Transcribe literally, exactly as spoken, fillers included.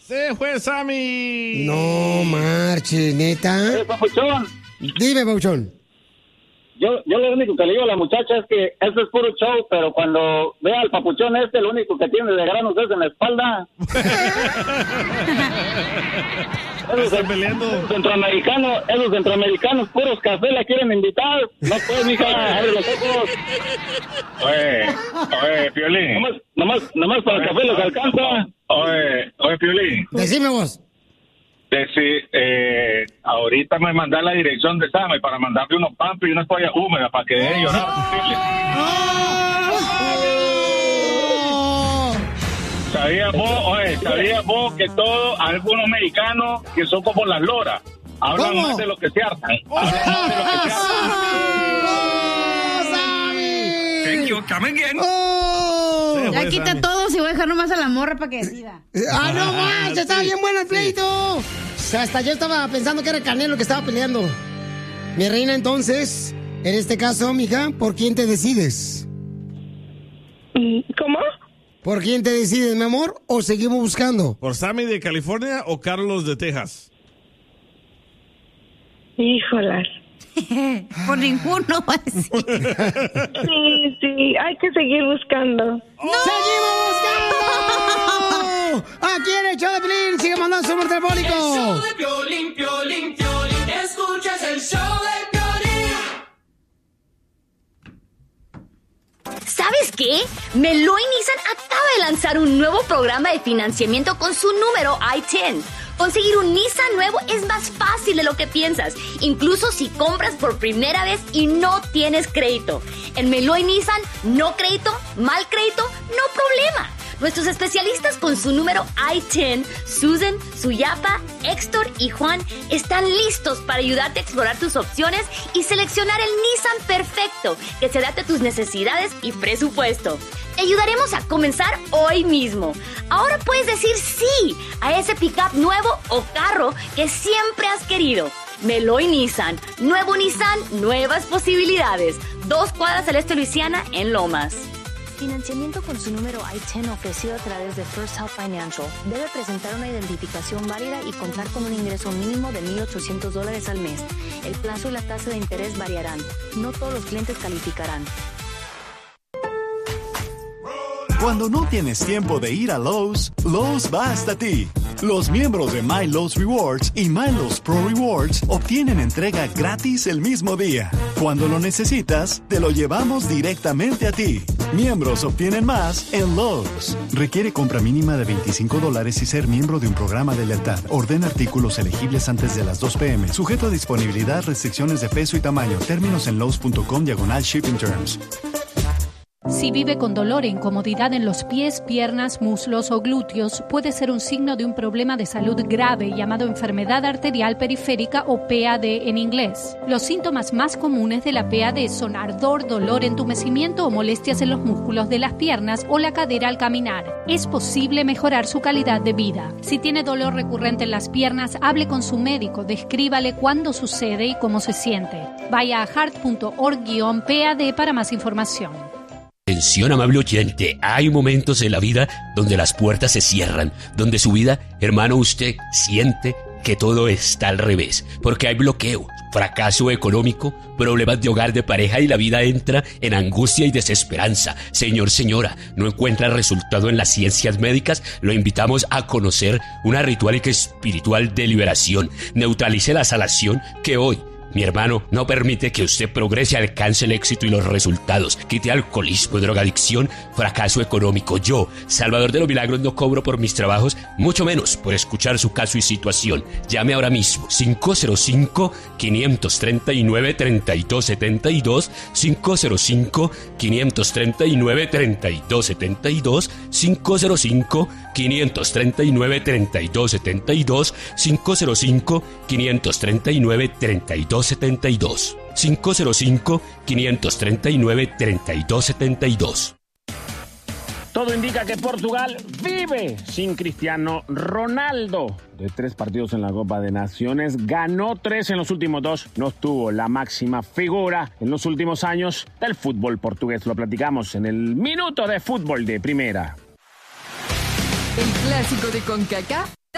Se fue Sammy. No marches, neta. Eh, papuchón. Dime, papuchón. Yo, yo lo único que le digo a la muchacha es que eso es puro show, pero cuando vea al papuchón este, lo único que tiene de granos es en la espalda. Esos, esos centroamericanos, esos centroamericanos puros café la quieren invitar. No puedes, mija, abre los ojos. Oye, oye, Piolín. Nomás, nomás, nomás para el café les alcanza. Oye, oye, Piolín. Decime vos. Decir, eh, ahorita me mandan la dirección de Sammy para mandarle unos pampers y unas toallas húmedas para que deje de llorar. ¿Sabías vos, oye, sabías vos que todos, algunos mexicanos que son como las loras, hablan ¿Cómo? más de lo que se hartan? Hablan más de lo que se hartan. Thank you, come again. Oh. Ya quita todo si voy a dejar nomás a la morra para que decida. Ah, no manches, estaba bien bueno el pleito. O sea, hasta yo estaba pensando que era Canelo que estaba peleando. Mi reina, entonces, en este caso, mija, ¿por quién te decides? ¿Cómo? ¿Por quién te decides, mi amor? ¿O seguimos buscando? ¿Por Sammy de California o Carlos de Texas? Híjolas. Por ninguno. Sí, sí, hay que seguir buscando. ¡No! ¡Seguimos buscando! Aquí en el show de Piolín, sigue mandando su número telefónico. El show de Piolín, Piolín, Piolín. Escuchas el show de Piolín. ¿Sabes qué? Meloy Nissan acaba de lanzar un nuevo programa de financiamiento con su número I diez. Conseguir un Nissan nuevo es más fácil de lo que piensas, incluso si compras por primera vez y no tienes crédito. En Meloy Nissan, no crédito, mal crédito, no problema. Nuestros especialistas con su número I diez, Susan, Suyapa, Héctor y Juan, están listos para ayudarte a explorar tus opciones y seleccionar el Nissan perfecto que se adapte a tus necesidades y presupuesto. Te ayudaremos a comenzar hoy mismo. Ahora puedes decir sí a ese pickup nuevo o carro que siempre has querido. Meloy Nissan, nuevo Nissan, nuevas posibilidades. Dos cuadras al este de Luisiana en Lomas. Financiamiento con su número I diez ofrecido a través de First Health Financial. Debe presentar una identificación válida y contar con un ingreso mínimo de mil ochocientos dólares al mes. El plazo y la tasa de interés variarán. No todos los clientes calificarán. Cuando no tienes tiempo de ir a Lowe's, Lowe's va hasta ti. Los miembros de My Lowe's Rewards y My Lowe's Pro Rewards obtienen entrega gratis el mismo día. Cuando lo necesitas, te lo llevamos directamente a ti. Miembros obtienen más en Lowe's. Requiere compra mínima de veinticinco dólares y ser miembro de un programa de lealtad. Ordena artículos elegibles antes de las dos pe eme. Sujeto a disponibilidad, restricciones de peso y tamaño. Términos en lowes punto com diagonal shipping terms. Si vive con dolor e incomodidad en los pies, piernas, muslos o glúteos, puede ser un signo de un problema de salud grave llamado enfermedad arterial periférica o P A D en inglés. Los síntomas más comunes de la P A D son ardor, dolor, entumecimiento o molestias en los músculos de las piernas o la cadera al caminar. Es posible mejorar su calidad de vida. Si tiene dolor recurrente en las piernas, hable con su médico, descríbale cuándo sucede y cómo se siente. Vaya a heart punto org guión P A D para más información. Atención, amable oyente, hay momentos en la vida donde las puertas se cierran, donde su vida, hermano, usted siente que todo está al revés, porque hay bloqueo, fracaso económico, problemas de hogar, de pareja y la vida entra en angustia y desesperanza. Señor, señora, ¿no encuentra resultado en las ciencias médicas? Lo invitamos a conocer una ritual espiritual de liberación. Neutralice la salación que hoy, mi hermano, no permite que usted progrese, alcance el éxito y los resultados. Quite alcoholismo, drogadicción, fracaso económico. Yo, Salvador de los Milagros, no cobro por mis trabajos, mucho menos por escuchar su caso y situación. Llame ahora mismo, cinco cero cinco, cinco tres nueve, tres dos siete dos, cinco cero cinco, cinco tres nueve, tres dos siete dos, cinco cero cinco, cinco tres nueve, tres dos siete dos, cinco cero cinco, cinco tres nueve, tres dos siete dos, cinco cero cinco, cinco tres nueve, tres dos siete dos. Todo indica que Portugal vive sin Cristiano Ronaldo. De tres partidos en la Copa de Naciones, ganó tres en los últimos dos. No estuvo la máxima figura en los últimos años del fútbol portugués. Lo platicamos en el Minuto de Fútbol de Primera. El clásico de CONCACAF